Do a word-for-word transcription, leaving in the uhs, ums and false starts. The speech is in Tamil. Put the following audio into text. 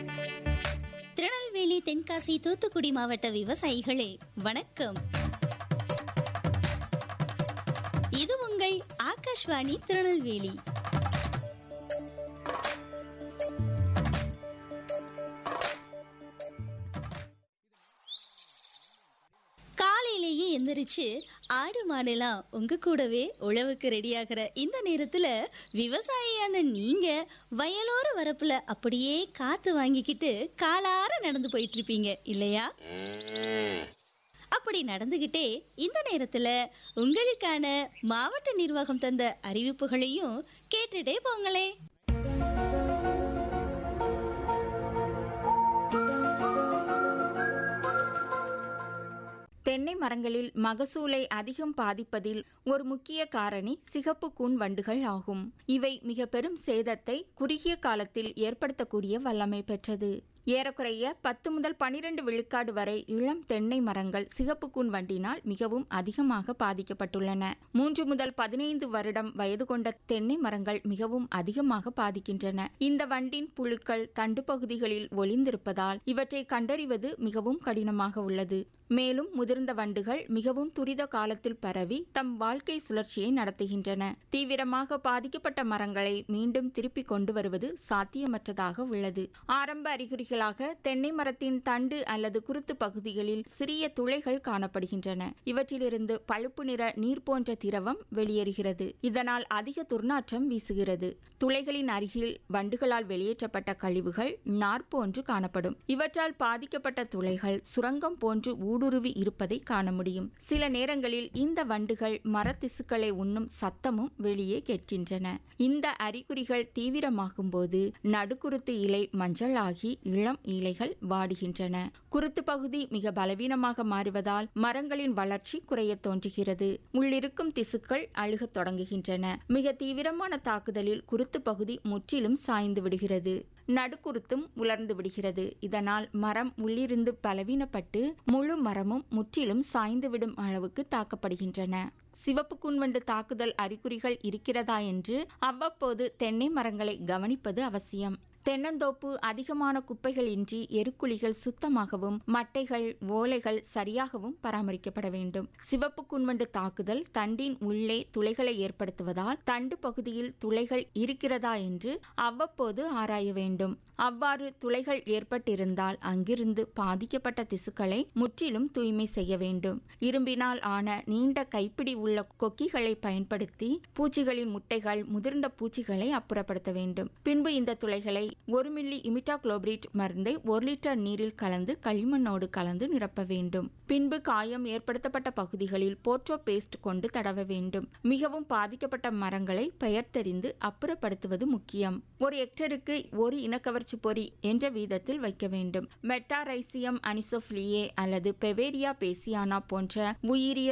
திருநெல்வேலி, தென்காசி, தூத்துக்குடி மாவட்ட விவசாயிகளே வணக்கம். இது உங்கள் ஆகாஷ்வாணி திருநெல்வேலி. காலையிலேயே எந்திரிச்சு ஆடு மாடெல்லாம் உங்க கூடவே உழவுக்கு ரெடியாகிற இந்த நேரத்துல விவசாயியான நீங்க வயலோர வரப்புல அப்படியே காத்து வாங்கிக்கிட்டு காலார நடந்து போயிட்டு இருப்பீங்க இல்லையா? அப்படி நடந்துகிட்டே இந்த நேரத்துல உங்களுக்கான மாவட்ட நிர்வாகம் தந்த அறிவிப்புகளையும் கேட்டுட்டே போங்களே. தென்னை மரங்களில் மகசூலை அதிகம் பாதிப்பதில் ஒரு முக்கிய காரணி சிகப்பு கூன் வண்டுகள் ஆகும். இவை மிக பெரும் சேதத்தை குறுகிய காலத்தில் ஏற்படுத்தக்கூடிய வல்லமை பெற்றது. ஏறக்குறைய பத்து முதல் பனிரெண்டு விழுக்காடு வரை இளம் தென்னை மரங்கள் சிகப்பு கூன் வண்டினால் மிகவும் அதிகமாக பாதிக்கப்பட்டுள்ளன. மூன்று முதல் பதினைந்து வருடம் வயது கொண்ட தென்னை மரங்கள் மிகவும் அதிகமாக பாதிக்கின்றன. இந்த வண்டின் புழுக்கள் தண்டு பகுதிகளில் ஒளிந்திருப்பதால் இவற்றை கண்டறிவது மிகவும் கடினமாக உள்ளது. மேலும் முதிர்ந்த வண்டுகள் மிகவும் துரித காலத்தில் பரவி தம் வாழ்க்கை சுழற்சியை நடத்துகின்றன. தீவிரமாக பாதிக்கப்பட்ட மரங்களை மீண்டும் திருப்பிக் கொண்டு வருவது சாத்தியமற்றதாக உள்ளது. ஆரம்ப அறிகுறிகள் தென்னை மரத்தின் தண்டு அல்லது குருத்து பகுதிகளில் சிறிய துளைகள் காணப்படுகின்றன. இவற்றிலிருந்து பழுப்பு நிற நீர் போன்ற திரவம் வெளியேறுகிறது. இதனால் அதிக துர்நாற்றம் வீசுகிறது. துளைகளின் அருகில் வண்டுகளால் வெளியேற்றப்பட்ட கழிவுகள் நார் போன்று காணப்படும். இவற்றால் பாதிக்கப்பட்ட துளைகள் சுரங்கம் போன்று ஊடுருவி இருப்பதை காண முடியும். சில நேரங்களில் இந்த வண்டுகள் மரத்திசுக்களை உண்ணும் சத்தமும் வெளியே கேட்கின்றன. இந்த அறிகுறிகள் தீவிரமாகும் போது நடுக்குருத்து இலை மஞ்சள் ஆகி இளம் இலைகள் வாடுகின்றன. குருத்து பகுதி மிக பலவீனமாக மாறுவதால் மரங்களின் வளர்ச்சி குறைய தோன்றுகிறது. உள்ளிருக்கும் திசுக்கள் அழுகத் தொடங்குகின்றன. மிக தீவிரமான தாக்குதலில் குருத்து பகுதி முற்றிலும் சாய்ந்து விடுகிறது. நடுக்குருத்தும் உலர்ந்து விடுகிறது. இதனால் மரம் உள்ளிருந்து பலவீனப்பட்டு முழு மரமும் முற்றிலும் சாய்ந்துவிடும் அளவுக்கு தாக்கப்படுகின்றன. சிவப்பு கூன்வண்டு தாக்குதல் அறிகுறிகள் இருக்கிறதா என்று அவ்வப்போது தென்னை மரங்களை கவனிப்பது அவசியம். தென்னந்தோப்பு அதிகமான குப்பைகள் இன்றி எருக்குழிகள் சுத்தமாகவும் மட்டைகள் ஓலைகள் சரியாகவும் பராமரிக்கப்பட வேண்டும். சிவப்பு கூன்வண்டு தாக்குதல் தண்டின் உள்ளே துளைகளை ஏற்படுத்துவதால் தண்டு பகுதியில் துளைகள் இருக்கிறதா என்று அவ்வப்போது ஆராய வேண்டும். அவ்வாறு துளைகள் ஏற்பட்டிருந்தால் அங்கிருந்து பாதிக்கப்பட்ட திசுக்களை முற்றிலும் தூய்மை செய்ய வேண்டும். இரும்பினால் ஆன நீண்ட கைப்பிடி உள்ள கொக்கிகளை பயன்படுத்தி பூச்சிகளின் முட்டைகள் முதிர்ந்த பூச்சிகளை அப்புறப்படுத்த வேண்டும். பின்பு இந்த துளைகளை ஒரு மில்லி இமிடாக்ளோபிரிட் மருந்தை ஒரு லிட்டர் நீரில் கலந்து களிமண்ணோடு கலந்து நிரப்ப வேண்டும். பின்பு காயம் ஏற்படுத்தப்பட்ட பகுதிகளில் போர்ட்ரோ பேஸ்ட் கொண்டு தடவ வேண்டும். மிகவும் பாதிக்கப்பட்ட மரங்களை பெயர் தெரிந்து அப்புறப்படுத்துவது முக்கியம். ஒரு ஹெக்டருக்கு ஒரு இனக்கவர்ச்சி பொறி என்ற வீதத்தில் வைக்க வேண்டும். மெட்டாரைசியம் அனிசோஃபிலியே அல்லது பெவேரியா பேசியானா போன்ற உயிரியல்